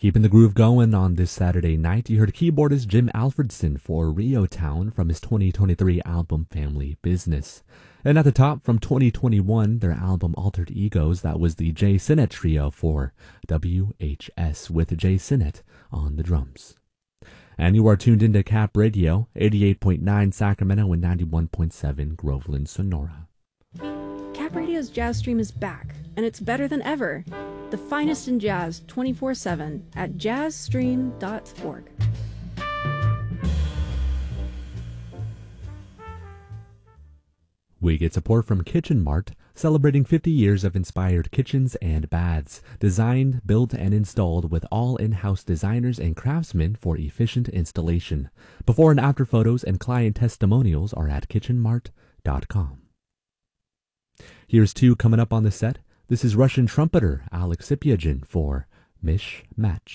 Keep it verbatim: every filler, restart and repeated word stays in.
Keeping the groove going on this Saturday night, you heard keyboardist Jim Alfredson for Rio Town from his twenty twenty-three album Family Business. And at the top from twenty twenty-one, their album Altered Egos, that was the Jay Sinnett Trio for W H S with Jay Sinnett on the drums. And you are tuned into Cap Radio, eighty-eight point nine Sacramento and ninety-one point seven Groveland, Sonora. Cap Radio's Jazz Stream is back, and it's better than ever. The finest in jazz twenty-four seven at jazz stream dot org. We get support from Kitchen Mart, celebrating fifty years of inspired kitchens and baths, designed, built, and installed with all in-house designers and craftsmen for efficient installation. Before and after photos and client testimonials are at kitchen mart dot com. Here's two coming up on the set. This is Russian trumpeter Alex Sipiagin for Mish Match.